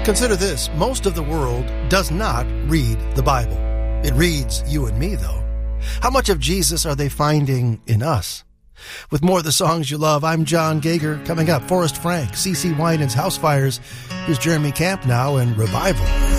Consider this. Most of the world does not read the Bible. It reads you and me, though. How much of Jesus are they finding in us? With more of the songs you love, I'm John Gager. Coming up, Forrest Frank, CeCe Winans, House Fires. Here's Jeremy Camp now and Revival.